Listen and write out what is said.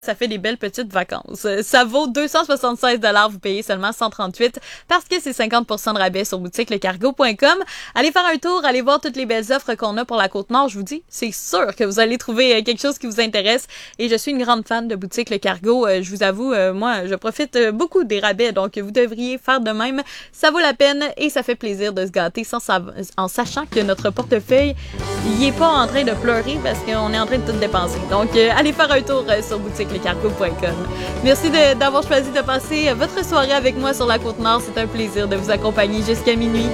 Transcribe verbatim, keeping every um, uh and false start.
Ça fait des belles petites vacances. Ça vaut deux cent soixante-seize dollars, vous payez seulement cent trente-huit parce que c'est cinquante pour cent de rabais sur boutique le cargo point com. Allez faire un tour, allez voir toutes les belles offres qu'on a pour la Côte-Nord. Je vous dis, c'est sûr que vous allez trouver quelque chose qui vous intéresse. Et je suis une grande fan de boutique Le Cargo. Je vous avoue, moi, je profite beaucoup des rabais, donc vous devriez faire de même. Ça vaut la peine et ça fait plaisir de se gâter sans sav- en sachant que notre portefeuille, il est pas en train de pleurer parce qu'on est en train de tout dépenser. Donc, euh, allez faire un tour euh, sur boutique le cargo point com. Merci de, d'avoir choisi de passer votre soirée avec moi sur la Côte-Nord. C'est un plaisir de vous accompagner jusqu'à minuit.